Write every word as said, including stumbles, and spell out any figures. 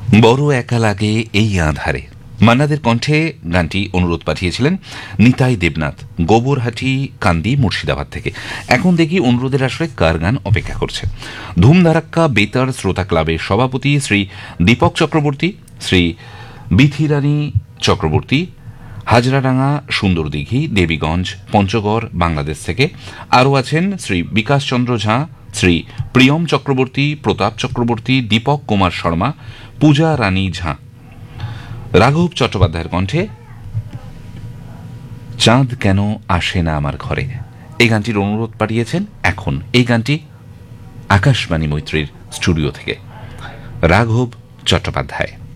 বড় একা লাগে এই আঁধারে, মান্নাদের কণ্ঠে গানটি অনুরোধ পাঠিয়েছিলেন নিতাই দেবনাথ, গোবরহাটি কান্দি, মুর্শিদাবাদ থেকে। এখন দেখি অনুরোধের আসলে কার গান অপেক্ষা করছে। ধুমধারাক্কা বেতার শ্রোতা ক্লাবের সভাপতি শ্রী দীপক চক্রবর্তী, শ্রী বিথিরানী চক্রবর্তী, হাজরাডাঙ্গা, সুন্দরদিঘি, দেবীগঞ্জ, পঞ্চগড়, বাংলাদেশ থেকে। আরও আছেন শ্রী বিকাশ চন্দ্র ঝা, শ্রী প্রিয়ম চক্রবর্তী, প্রতাপ চক্রবর্তী, দীপক কুমার শর্মা, পূজা রানী ঝা। রাঘব চট্টোপাধ্যায়ের কণ্ঠে চাঁদ কেন আসে না আমার ঘরে, এই গানটির অনুরোধ পাঠিয়েছেন এখন। এই গানটি আকাশবাণী মৈত্রীর স্টুডিও থেকে রাঘব চট্টোপাধ্যায়।